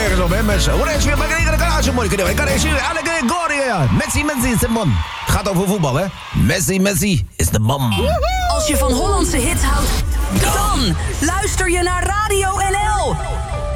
nergens op, hè, mensen. Hoor eens weer, maar ik kan het zo mooi kunnen. Ik kan eens weer, alle Gregoria. Messi is de man. Het gaat over voetbal, hè. Messi is de man. Als je van Hollandse hits houdt, dan luister je naar Radio NL.